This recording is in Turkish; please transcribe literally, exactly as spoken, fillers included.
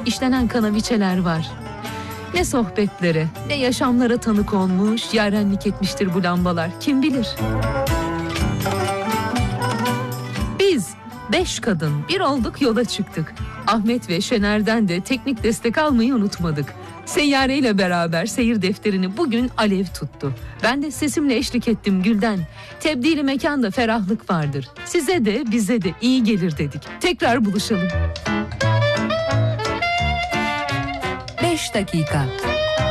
işlenen kanaviçeler var. Ne sohbetlere, ne yaşamlara tanık olmuş, yarenlik etmiştir bu lambalar, kim bilir. Biz beş kadın bir olduk, yola çıktık. Ahmet ve Şener'den de teknik destek almayı unutmadık. Seyyare ile beraber seyir defterini bugün alev tuttu. Ben de sesimle eşlik ettim Gülden. Tebdili mekanda ferahlık vardır. Size de bize de iyi gelir dedik. Tekrar buluşalım. beş dakika.